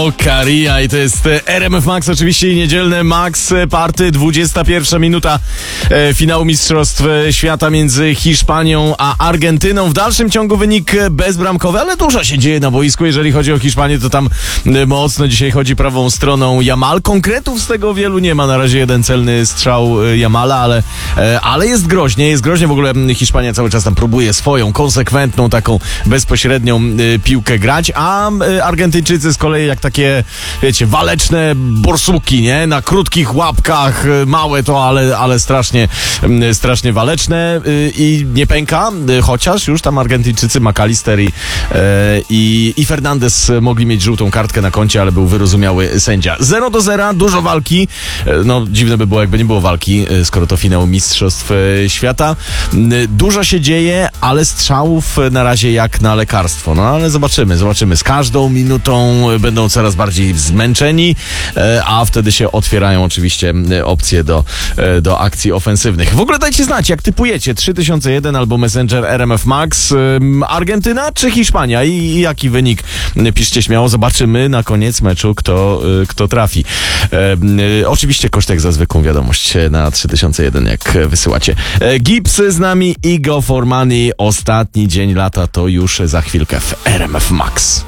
Karia i to jest RMF Max, oczywiście niedzielne Max Party, 21 minuta finału Mistrzostw Świata między Hiszpanią a Argentyną. W dalszym ciągu wynik bezbramkowy, ale dużo się dzieje na boisku. Jeżeli chodzi o Hiszpanię, to tam mocno dzisiaj chodzi prawą stroną Yamal. Konkretów z tego wielu nie ma. Na razie jeden celny strzał Yamala, ale jest groźnie. W ogóle Hiszpania cały czas tam próbuje swoją konsekwentną, taką bezpośrednią piłkę grać, a Argentyńczycy z kolei jak takie, wiecie, waleczne borsuki, nie? Na krótkich łapkach, małe to, ale strasznie waleczne i nie pęka, chociaż już tam Argentyńczycy, McAllister i Fernandez mogli mieć żółtą kartkę na koncie, ale był wyrozumiały sędzia. 0-0, dużo walki. No, dziwne by było, jakby nie było walki, skoro to finał Mistrzostw Świata. Dużo się dzieje, ale strzałów na razie jak na lekarstwo. No, ale zobaczymy. Z każdą minutą będą coraz bardziej zmęczeni, a wtedy się otwierają oczywiście opcje do akcji ofensywnych. W ogóle dajcie znać, jak typujecie 3001 albo Messenger RMF Max, Argentyna czy Hiszpania i jaki wynik? Piszcie śmiało, zobaczymy na koniec meczu, kto trafi. Oczywiście koszt jak za zwykłą wiadomość na 3001, jak wysyłacie. Gips z nami i Go for Money. Ostatni dzień lata to już za chwilkę w RMF Max.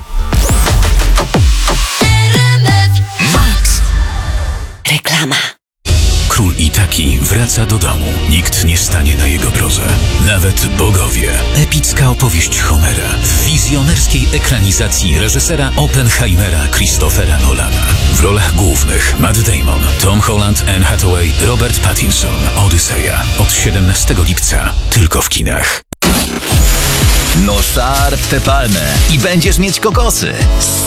Reklama. Król Itaki wraca do domu. Nikt nie stanie na jego drodze. Nawet bogowie. Epicka opowieść Homera w wizjonerskiej ekranizacji reżysera Oppenheimera Christophera Nolana. W rolach głównych Matt Damon, Tom Holland, Anne Hathaway, Robert Pattinson. Odyseja. Od 17 lipca. Tylko w kinach. No szarp tę palmę i będziesz mieć kokosy.